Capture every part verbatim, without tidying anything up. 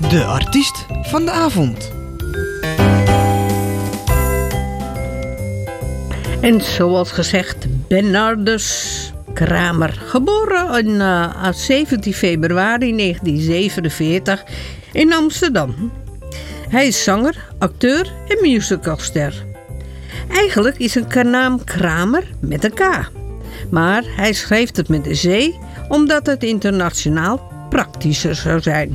De artiest van de avond. En zoals gezegd, Bernardus Kramer. Geboren in, uh, zeventien februari negentien zevenenveertig in Amsterdam. Hij is zanger, acteur en musicalster. Eigenlijk is zijn naam Kramer met een K. Maar hij schreef het met een C, omdat het internationaal praktischer zou zijn.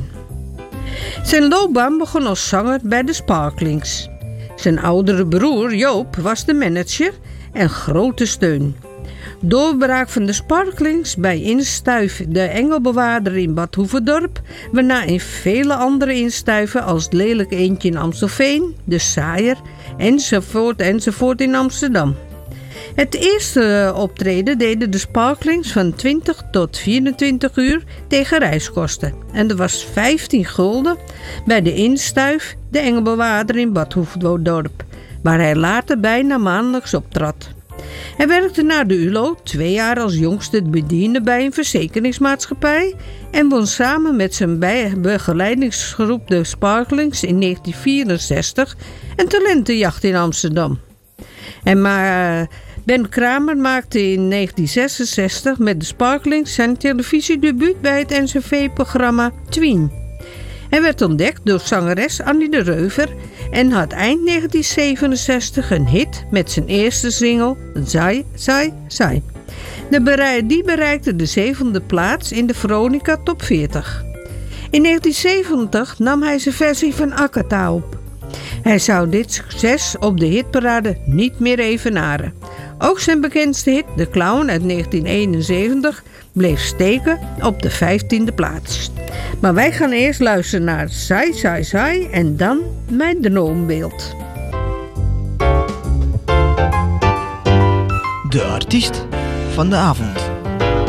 Zijn loopbaan begon als zanger bij de Sparklings. Zijn oudere broer Joop was de manager en grote steun. Doorbraak van de Sparklings bij Instuif de Engelbewaarder in Bad Hoeverdorp, waarna in vele andere instuiven als het Lelijk Eendje in Amstelveen, de Saaier, enzovoort enzovoort in Amsterdam. Het eerste optreden deden de Sparklings van twintig tot vierentwintig uur tegen reiskosten. En dat was vijftien gulden bij de Instuif de Engelbewaarder in Bad Hoeverdorp, waar hij later bijna maandelijks optrad. Hij werkte na de U L O twee jaar als jongste bediende bij een verzekeringsmaatschappij en won samen met zijn begeleidingsgroep de Sparklings in negentien vierenzestig een talentenjacht in Amsterdam. En maar Ben Kramer maakte in negentien zesenzestig met de Sparklings zijn televisiedebuut bij het N C V-programma Tween. Hij werd ontdekt door zangeres Annie de Reuver en had eind negentien zevenenzestig een hit met zijn eerste single Zai, Zai, Zai. De berei- die bereikte de zevende plaats in de Veronica Top veertig. In negentien zeventig nam hij zijn versie van Akata op. Hij zou dit succes op de hitparade niet meer evenaren. Ook zijn bekendste hit, De Clown uit negentien eenenzeventig, bleef steken op de vijftiende plaats. Maar wij gaan eerst luisteren naar Zai Zai Zai en dan Mijn Droombeeld. De artiest van de avond.